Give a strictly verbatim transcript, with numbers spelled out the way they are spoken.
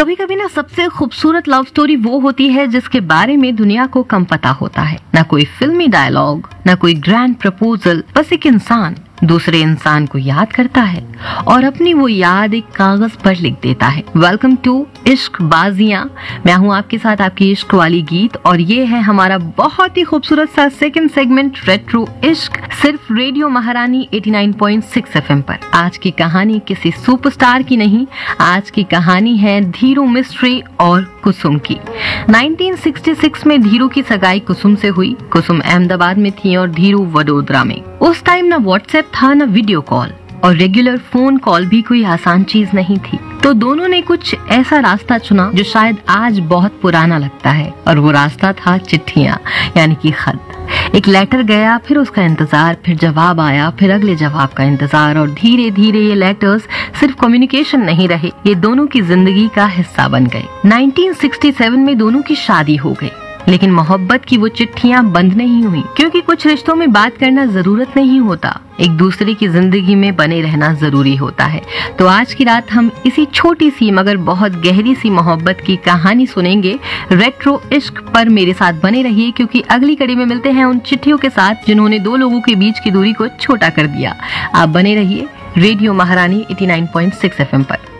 कभी कभी ना सबसे खूबसूरत लव स्टोरी वो होती है जिसके बारे में दुनिया को कम पता होता है। ना कोई फिल्मी डायलॉग, ना कोई ग्रैंड प्रपोजल, बस एक इंसान दूसरे इंसान को याद करता है और अपनी वो याद एक कागज पर लिख देता है। वेलकम टू इश्क बाजियां। मैं हूं आपके साथ आपकी इश्क वाली गीत और ये है हमारा बहुत ही खूबसूरत सा सेकंड सेगमेंट रेट्रो इश्क, सिर्फ रेडियो महारानी नवासी पॉइंट सिक्स एफएम पर। आज की कहानी किसी सुपरस्टार की नहीं, आज की कहानी है धीरू मिस्ट्री और कुसुम की। उन्नीस सौ छियासठ में धीरू की सगाई कुसुम से हुई। कुसुम अहमदाबाद में थी और धीरू वडोदरा में। उस टाइम ना व्हाट्सएप था ना वीडियो कॉल, और रेगुलर फोन कॉल भी कोई आसान चीज नहीं थी। तो दोनों ने कुछ ऐसा रास्ता चुना जो शायद आज बहुत पुराना लगता है, और वो रास्ता था चिट्ठियां, यानी कि खत। एक लेटर गया, फिर उसका इंतजार, फिर जवाब आया, फिर अगले जवाब का इंतजार, और धीरे धीरे ये लेटर्स सिर्फ कम्युनिकेशन नहीं रहे, ये दोनों की जिंदगी का हिस्सा बन गए। उन्नीस सौ सरसठ में दोनों की शादी हो गई, लेकिन मोहब्बत की वो चिट्ठियां बंद नहीं हुई, क्योंकि कुछ रिश्तों में बात करना जरूरत नहीं होता, एक दूसरे की जिंदगी में बने रहना जरूरी होता है। तो आज की रात हम इसी छोटी सी मगर बहुत गहरी सी मोहब्बत की कहानी सुनेंगे रेट्रो इश्क पर। मेरे साथ बने रहिए, क्योंकि अगली कड़ी में मिलते हैं उन चिट्ठियों के साथ जिन्होंने दो लोगों के बीच की दूरी को छोटा कर दिया। आप बने रहिए रेडियो महारानी नवासी पॉइंट सिक्स एफएम पर।